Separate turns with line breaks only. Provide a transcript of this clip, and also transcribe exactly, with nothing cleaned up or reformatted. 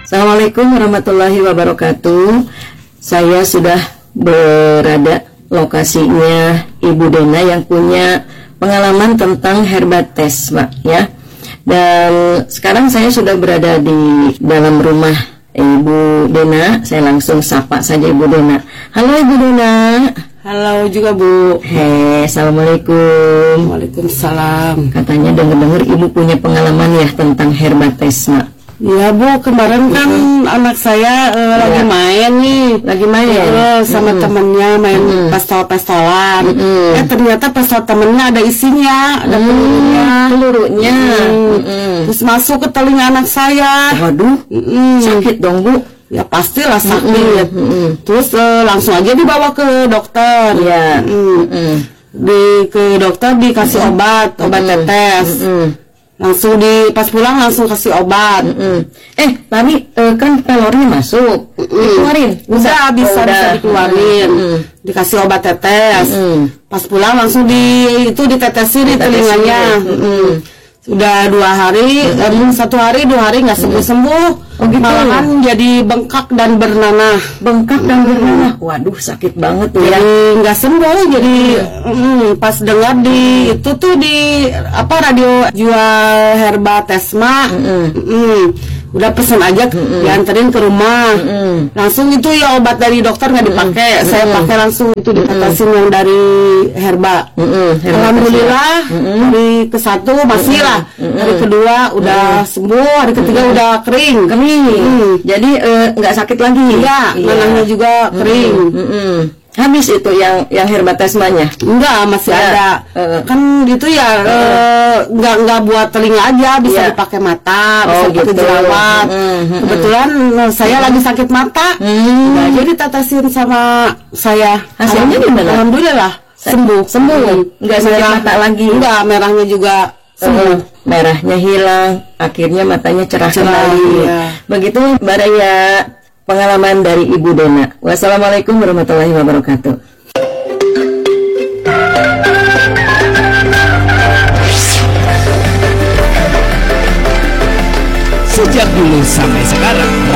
Assalamualaikum warahmatullahi wabarakatuh. Saya sudah berada lokasinya Ibu Dena yang punya pengalaman tentang herbates, Mbak, ya. Dan sekarang saya sudah berada di dalam rumah Ibu Dena. Saya langsung sapa saja Ibu Dena. Halo Ibu Dena.
Halo juga Bu.
Hei, assalamualaikum.
Waalaikumsalam.
Katanya dengar-dengar Ibu punya pengalaman ya tentang herbates, Mak.
Ya Bu, kemarin kan uh-huh. anak saya uh, ya. lagi main nih,
lagi main
uh, sama uh-huh. temennya main uh-huh. pistol-pistolan. Uh-huh. Eh ternyata pistol temennya ada isinya, ada uh-huh. pelurunya.
Pelurunya. Uh-huh.
Uh-huh. Terus masuk ke telinga anak saya.
Waduh, uh-huh. sakit dong Bu.
Ya pastilah sakit. Uh-huh. Terus uh, langsung aja dibawa ke dokter.
Ya.
Uh-huh. Uh-huh. Di ke dokter dikasih obat, obat uh-huh. tetes. Uh-huh. Langsung di pas pulang langsung kasih obat.
Mm-mm. Eh tapi e, kan pelornya masuk, Mm-mm. dikeluarin.
Udah bisa
oh,
bisa
udah.
dikeluarin.
Mm-mm.
Dikasih obat tetes.
Mm-mm.
Pas pulang langsung di itu ditetesin di telinganya. Mm-mm. Udah dua hari, mm-hmm. satu hari dua hari nggak sembuh sembuh,
oh, gitu.
Malahan jadi bengkak dan bernanah.
Bengkak dan bernanah, waduh sakit banget tuh ya.
Jadi nggak sembuh, jadi mm, pas dengar di itu tuh di apa radio jual herbatesma, mm-hmm. mm, udah pesen aja mm-hmm. dianterin ke rumah, mm-hmm. langsung itu ya obat dari dokter nggak dipakai, mm-hmm. saya pakai langsung itu ditetesin mm-hmm. yang dari herba. Mm-hmm. Alhamdulillah mm-hmm. hari ke satu masih lah. Mm-hmm. Hari kedua udah mm-hmm. sembuh, hari ketiga mm-hmm. udah kering.
Kering. Mm-hmm. Jadi nggak uh, sakit lagi.
Iya, nanahnya juga kering.
Mm-hmm. Habis itu yang yang herbatesmanya?
Enggak, masih ya. ada. Uh, kan itu ya uh, uh, enggak enggak buat telinga aja, bisa yeah. dipakai mata, bisa oh, dipakai gitu. jerawat. Mm-hmm. Kebetulan saya mm-hmm. lagi sakit mata. Mm-hmm. Nah, jadi tetesin sama saya.
Hasilnya gimana?
Alhamdulillah sembuh.
Sembuh. Enggak sakit
merah,
mata lagi.
Enggak, merahnya juga sembuh. Uh,
merahnya hilang, akhirnya matanya cerah, cerah kembali. Iya. Begitu Mbak Raya pengalaman dari Ibu Dena. Wassalamualaikum warahmatullahi wabarakatuh.
Sejak dulu sampai sekarang,